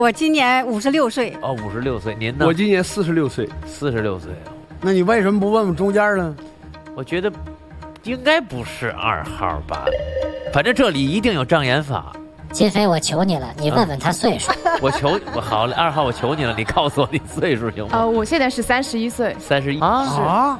我今年56岁。 哦，56岁，您呢？ 我今年46岁。 46岁。 那你为什么不问问中间呢？ 我觉得应该不是2号吧，反正这里一定有障眼法。 金飞，我求你了，你问问他岁数。 我好了，2号，我求你了，你告诉我你岁数行吗？ 我现在是31岁。 31 啊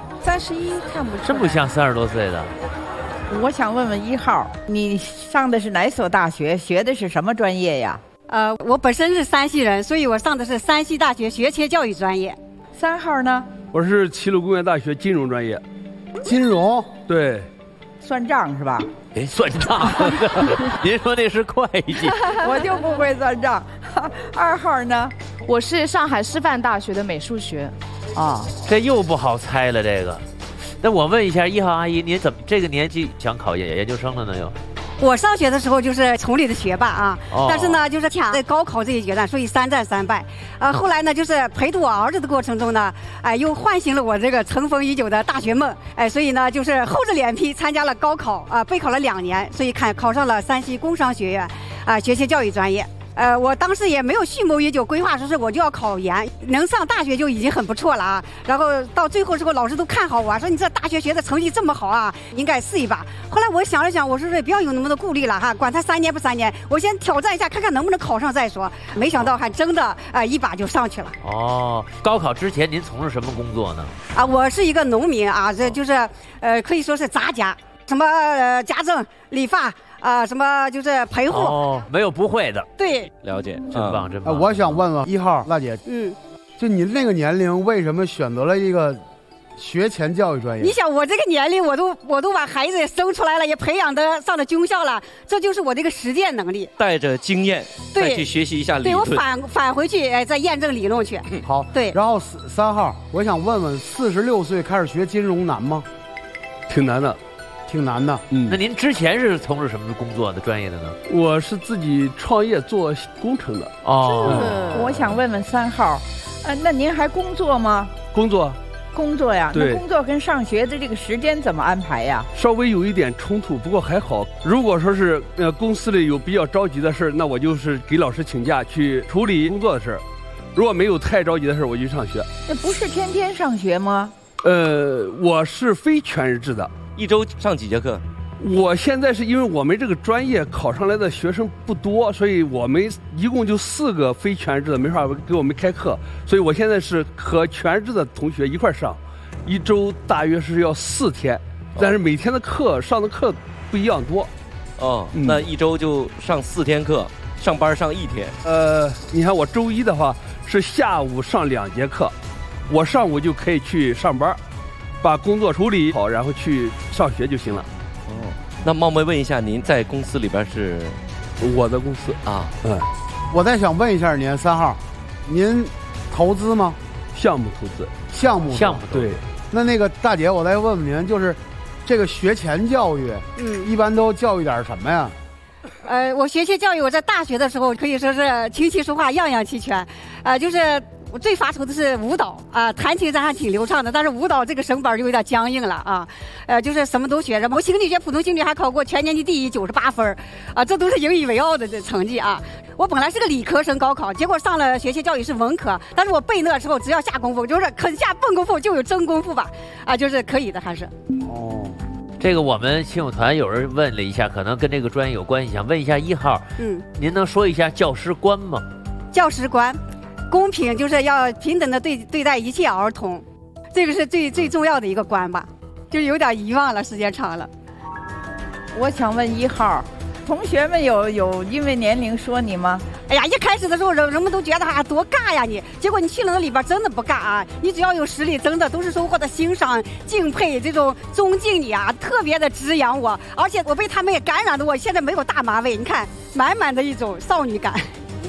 ？31看不出来， 真不像30多岁的。 我想问问1号，你上的是哪所大学？学的是什么专业呀？ 我本身是山西人，所以我上的是山西大学学前教育专业。 3号呢？ 我是齐鲁工业大学金融专业。 金融？ 对。 算账是吧？ 哎，算账？您说那是会计？ 我就不会算账。2号呢？ 我是上海师范大学的美术学。 这又不好猜了这个。那我问一下1号阿姨，您怎么这个年纪想考研究生了呢？又？ 我上学的时候就是村里的学霸啊，但是呢，就是抢在高考这一阶段，所以3战3败。后来呢，就是陪读我儿子的过程中呢，又唤醒了我这个尘封已久的大学梦。所以呢，就是厚着脸皮参加了高考备考了2年，所以考上了山西工商学院学前教育专业。我当时也没有蓄谋已久，规划说是我就要考研，能上大学就已经很不错了啊。然后到最后时候，老师都看好我，说你这大学学的成绩这么好啊，应该试一把。后来我想了想，我说不要有那么多顾虑了哈，管他3年不3年，我先挑战一下，看看能不能考上再说。没想到还真的一把就上去了。 高考之前您从事什么工作呢？ 我是一个农民啊，这就是可以说是杂家，什么家政、理发。什么就是陪护没有不会的。 对， 了解，真棒，真棒。 我想问问1号辣姐，就您那个年龄，为什么选择了一个学前教育专业？ 你想我这个年龄，我都把孩子生出来了，也培养的上了军校了，这就是我这个实践能力， 带着经验再去学习一下理论。 对，我返回去再验证理论去。 好， 对。 然后3号，我想问问，46岁开始学金融难吗？ 挺难的。 挺难的。 那您之前是从事什么工作的专业的呢？ 我是自己创业做工程的。 我想问问3号，那您还工作吗？ 工作呀。 对。 那工作跟上学的这个时间怎么安排呀？ 稍微有一点冲突，不过还好。如果说是公司里有比较着急的事，那我就是给老师请假去处理工作的事。如果没有太着急的事，我就上学。 那不是天天上学吗？ 我是非全日制的。 1周上几节课？ 我现在是因为我们这个专业考上来的学生不多，所以我们一共就4个非全日制的，没法给我们开课，所以我现在是和全日制的同学一块上，1周大约是要4天，但是每天的课上的课不一样多。 那1周就上4天课，上班上1天。 你看我周一的话是下午上2节课，我上午就可以去上班。把工作处理好，然后去上学就行了。 那冒昧问一下，您在公司里边是？ 我的公司啊。 我再想问一下您3号，您投资吗？ 项目投资。 项目对。 那个大姐，我再问问您，就是这个学前教育，一般都教育点什么呀？ 我学前教育，我在大学的时候可以说是琴棋书画样样齐全，就是我最发愁的是舞蹈弹琴咱还挺流畅的，但是舞蹈这个绳板就有点僵硬了啊，就是什么都学着。我心理学、普通心理还考过全年级第一，98分这都是引以为傲的成绩啊。我本来是个理科生，高考结果上了学前教育是文科，但是我背那时候只要下功夫，就是肯下笨功夫就有真功夫吧，就是可以的还是。 这个我们亲友团有人问了一下，可能跟这个专业有关系，想问一下1号，您能说一下教师观吗？ 教师观，公平，就是要平等的对待一切儿童，这个是最重要的一个观吧，就有点遗忘了，时间长了。 我想问1号，同学们有因为年龄说你吗？ 哎呀，一开始的时候人们都觉得多尬呀你，结果你去了那里边真的不尬啊，你只要有实力，真的都是收获的欣赏、敬佩、这种尊敬你啊，特别的滋养我，而且我被他们也感染的，我现在没有大马尾，你看满满的一种少女感。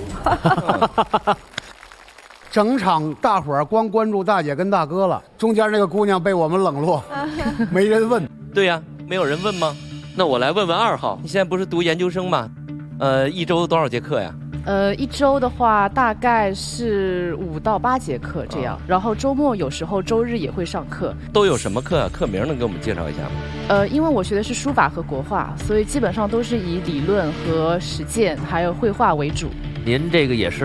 整场大伙儿光关注大姐跟大哥了，中间那个姑娘被我们冷落，没人问。 对呀，没有人问吗？那我来问问2号，你现在不是读研究生吗？1周多少节课呀 ？1周的话大概是5到8节课这样，然后周末有时候周日也会上课。 都有什么课啊？课名能给我们介绍一下吗？ 因为我学的是书法和国画，所以基本上都是以理论和实践还有绘画为主。 您这个也是